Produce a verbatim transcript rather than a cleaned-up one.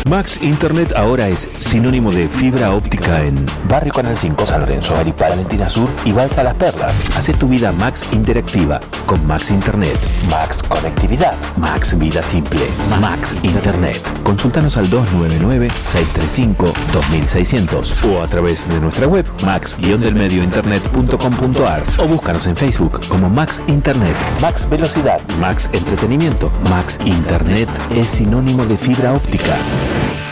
Max Internet ahora es sinónimo de fibra óptica en Barrio Canal cinco, San Lorenzo, Aripá, Valentina Sur y Balsa Las Perlas. Hace tu vida Max interactiva con Max Internet. Max Conectividad. Max Vida Simple. Max Internet. Consultanos al dos nueve nueve, seis tres cinco, dos seis cero cero o a través de nuestra web max del medio internet punto com punto ar o búscanos en Facebook como Max Internet. Max Velocidad. Max Entretenimiento. Max Internet es sinónimo de fibra óptica.